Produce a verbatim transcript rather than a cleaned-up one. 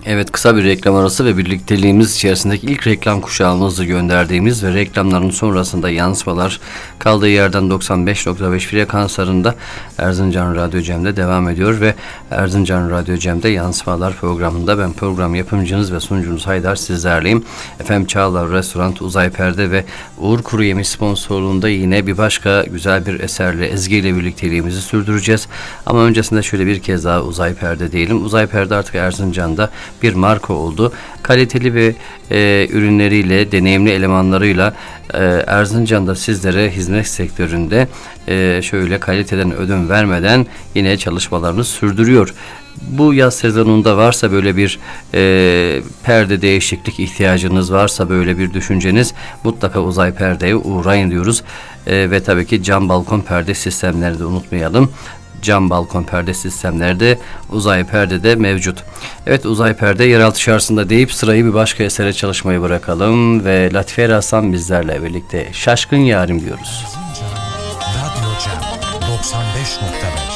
Evet, kısa bir reklam arası ve birlikteliğimiz içerisindeki ilk reklam kuşağımızı gönderdiğimiz ve reklamların sonrasında yansımalar kaldığı yerden doksan beş nokta beş frekanslarında Erzincan Radyo Cem'de devam ediyor ve Erzincan Radyo Cem'de yansımalar programında ben program yapımcınız ve sunucunuz Haydar sizlerleyim. Efendim Çağlar Restoran, Uzay Perde ve Uğur Kuru Yemiş sponsorluğunda yine bir başka güzel bir eserle Ezgi ile birlikteliğimizi sürdüreceğiz. Ama öncesinde şöyle bir kez daha Uzay Perde diyelim. Uzay Perde artık Erzincan'da bir marka oldu. Kaliteli ve e, ürünleriyle, deneyimli elemanlarıyla e, Erzincan'da sizlere hizmet sektöründe e, şöyle kaliteden ödün vermeden yine çalışmalarını sürdürüyor. Bu yaz sezonunda varsa böyle bir e, perde değişiklik ihtiyacınız varsa, böyle bir düşünceniz, mutlaka Uzay Perde'ye uğrayın diyoruz. E, ve tabii ki cam balkon perde sistemlerini de unutmayalım. Cam balkon perde sistemleri de Uzay Perde'de mevcut. Evet, Uzay Perde yeraltı şarjında deyip sırayı bir başka esere çalışmayı bırakalım ve Latife Hasan bizlerle birlikte Şaşkın Yarim diyoruz. Radyo Cem doksan beş nokta beş.